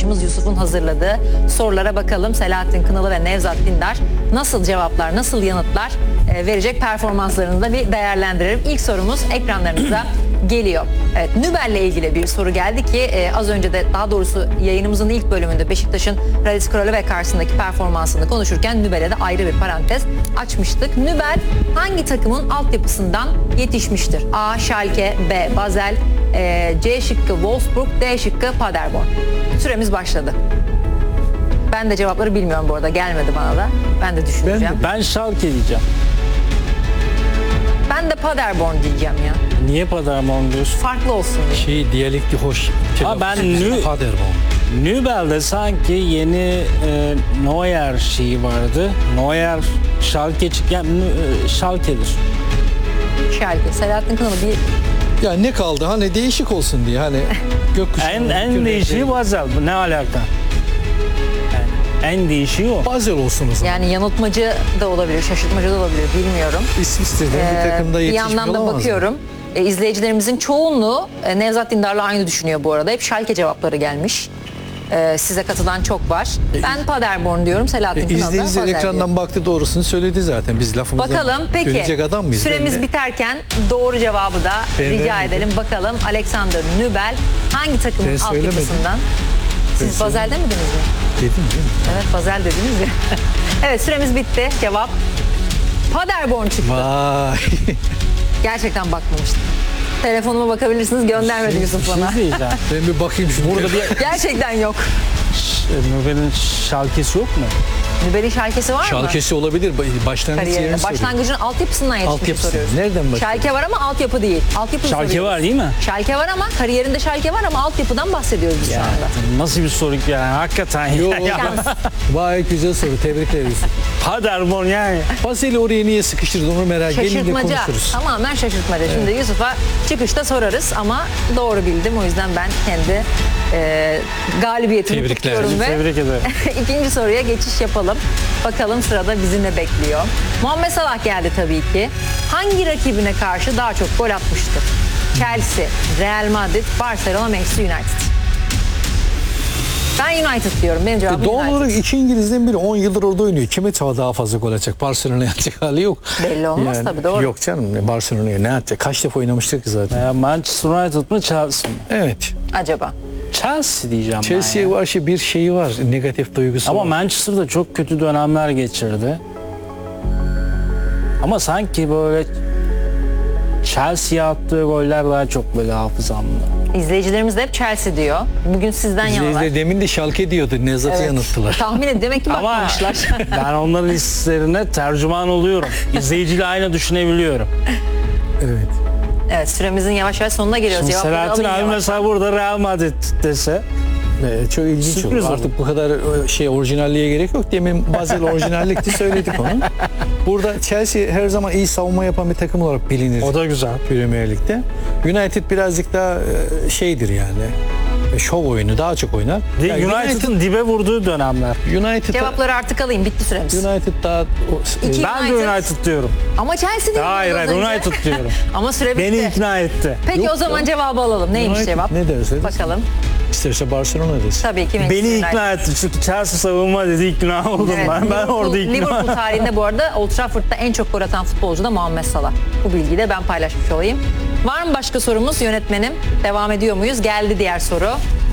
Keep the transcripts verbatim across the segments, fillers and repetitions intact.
arkadaşımız Yusuf'un hazırladığı sorulara bakalım. Selahattin Kınalı ve Nevzat Dindar nasıl cevaplar, nasıl yanıtlar e, verecek, performanslarını da bir değerlendirelim. İlk sorumuz ekranlarınıza geliyor. Evet, Nübel'le ilgili bir soru geldi ki e, az önce de, daha doğrusu yayınımızın ilk bölümünde Beşiktaş'ın Radis Kralöve karşısındaki performansını konuşurken Nübel'e de ayrı bir parantez açmıştık. Nübel hangi takımın altyapısından yetişmiştir? A. Schalke, B. Basel, e, C şıkkı Wolfsburg, D şıkkı Paderborn. Süremiz başladı. Ben de cevapları bilmiyorum bu arada. Gelmedi bana da. Ben de düşüneceğim. Ben, ben Schalke diyeceğim. Ben de Paderborn diyeceğim ya. Niye Paderborn diyorsun? Farklı olsun diye. Şey, diyalekti hoş. Ama ben Nü- Paderborn. Nübel'de sanki yeni e, Neuer şeyi vardı. Neuer Schalke çıkken e, Schalke'dir. Schalke. Selahattin Kınalı bir Ya ne kaldı? Hani değişik olsun diye. Hani gökkuşağı. En en değişiği Basel. Bu ne alaka? Yani en değişiği o. Basel olsun o zaman. yani yanıltmacı da olabilir, şaşırtmacı da olabilir, bilmiyorum. İsviçre'den Ee, bir takımda bir yetişmiş yandan da olamaz mı? bakıyorum. E, izleyicilerimizin çoğunluğu e, Nevzat Dindar'la aynı düşünüyor bu arada. Hep Schalke cevapları gelmiş. E, size katılan çok var. Ben Paderborn diyorum. Selahattin E, Kınalı da İzleyiciler Basel diyor. ekrandan baktı, doğrusunu söyledi zaten. Biz lafımızdan Bakalım peki dönecek adam mıyız? süremiz Ben de- biterken doğru cevabı da Ben rica vermedim. edelim. Bakalım Alexander Nübel hangi takımın Ben söylemedim. altyapısından? Siz Ben Basel'de miydiniz mi? Dedim değil mi? Evet, Basel dediniz ya. Evet, süremiz bitti. Cevap Paderborn çıktı. Vay. Gerçekten bakmamıştım. Telefonuma bakabilirsiniz. Göndermedi Yusuf Bir şey bana. diyeceğim. Ben bir bakayım şimdi. Burada bir Gerçekten yok. Nübel'in Schalke'si yok mu? Nübel'in Schalke'si var mı? Şalkesi olabilir. Başlangıç Kariyerinde. yerini söylüyor. Başlangıcın altyapısından yetişmiş Altyapısı. soruyoruz. Nereden başlıyor? Schalke var ama altyapı değil. Altyapı Schalke soruyoruz. var değil mi? Schalke var ama kariyerinde Schalke var ama altyapıdan bahsediyoruz biz şu Ya, anda. nasıl bir soru yani hakikaten ya. Yo, ya. Şans. Vay, güzel soru. Tebrikler Yusuf. Paderborn yani. Basel'i oraya niye sıkıştırdın onu merak ediyorum. Gelince Şaşırtmaca. konuşuruz. Tamamen şaşırtmaca. Şimdi Yusuf'a çıkışta sorarız ama doğru bildim. O yüzden ben kendi e, galibiyetimi Tebrikler. kutluyorum ve Tebrik ederim. ikinci soruya geçiş yapalım. Bakalım sırada bizi ne bekliyor. Muhammed Salah geldi tabii ki. Hangi rakibine karşı daha çok gol atmıştır? Chelsea, Real Madrid, Barcelona, Manchester United. Ben United diyorum. Benim cevabım E, Doğal United. olarak iki İngiliz'den biri on yıldır orada oynuyor. Kime daha fazla gol atacak? Barcelona'ya atacak hali yok. Belli olmaz tabii, doğru. Yok canım, ne Barcelona'ya ne atacak? Kaç defa oynamıştır ki zaten. Ya Manchester United mı Chelsea mi? Evet. Acaba? Chelsea diyeceğim ben Chelsea'ye ya. karşı bir şeyi var. Negatif duygusu Ama var. Manchester'da çok kötü dönemler geçirdi. Ama sanki böyle Chelsea'ye attığı goller daha çok böyle hafızamda. İzleyicilerimiz de hep Chelsea diyor. Bugün sizden yanalar. İzleyiciler demin de Schalke diyordu. Nevzat'ı yanılttılar. Tahmin et, demek ki Ama bakmamışlar. ben onların hislerine tercüman oluyorum. İzleyiciyle aynı düşünebiliyorum. Evet. Evet, süremizin yavaş yavaş sonuna geliyoruz. Şimdi Cevapları Selahattin alayım abi yavaş. mesela burada Real Madrid dese Ee, çok ilginç Sürpriz oldu. oldu. Artık bu kadar e, şey orijinalliğe gerek yok. Demin Basel orijinallikti, söyledik onu. Burada Chelsea her zaman iyi savunma yapan bir takım olarak bilinir. o da güzel. Premier Lig'de. United birazcık daha e, şeydir yani. E, Şov oyunu daha çok oynar. De- Yani United'ın dibe vurduğu dönemler. United Cevapları artık alayım. Bitti süremiz. United daha o, İki- e, Ben de United. United diyorum. Ama Chelsea değil. Hayır az hayır önce. United diyorum. Ama süre bitti. Beni ikna etti. Peki Yok o zaman ya. cevabı alalım. Neymiş United cevap? ne derse Bakalım. İsterse Barcelona desin. Tabii ki Manchester Beni United. ikna etti. Çünkü Chelsea savunma dedi ikna oldum Evet, ben. Ben Liverpool- orada ikna Liverpool tarihinde bu arada Old Trafford'da en çok gol atan futbolcu da Muhammed Salah. Bu bilgiyi de ben paylaşmış olayım. Var mı başka sorumuz yönetmenim? Devam ediyor muyuz? Geldi diğer soru.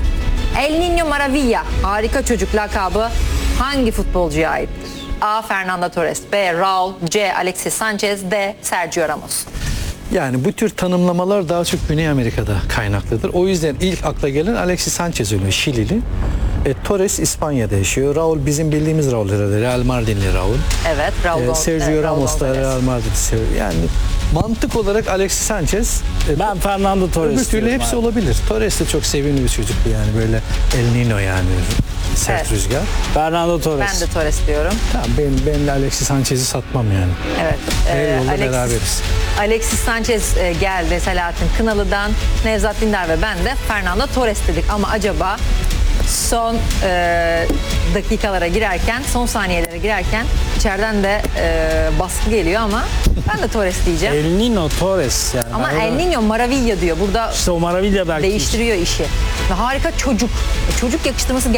El Niño Maravilla, harika çocuk lakabı hangi futbolcuya aittir? A. Fernando Torres, B. Raul, C. Alexis Sanchez, D. Sergio Ramos. Yani bu tür tanımlamalar daha çok Güney Amerika'da kaynaklıdır. O yüzden ilk akla gelen Alexis Sanchez oluyor, Şilili. E, Torres İspanya'da yaşıyor. Raul bizim bildiğimiz Raul herhalde. Real Madrid'li Raul. Evet, Raul. E, Gon- Sergio evet, Raul Ramos da Gonzalez. Real Madrid'i seviyor. Yani mantık olarak Alexis Sanchez, e, Ben Fernando Torres öbür türlü diyorum hepsi abi. olabilir. Torres de çok sevimli bir çocuktu yani, böyle El Nino yani, sert Evet. rüzgar. Fernando Torres. Ben de Torres diyorum. Tamam, ben, ben de Alexis Sanchez'i satmam yani. Evet. Her Ee, yolda Alexis, beraberiz. Alexis Sanchez e, geldi Selahattin Kınalı'dan. Nevzat Dindar ve ben de Fernando Torres dedik. Ama acaba son e, dakikalara girerken, son saniyelere girerken içeriden de e, baskı geliyor ama ben de Torres diyeceğim. El Nino Torres yani. Ama Ben El öyle- Niño Maravilla diyor. Burada İşte o Maravilla belki. değiştiriyor işi. Ve harika çocuk. E, Çocuk yakıştırması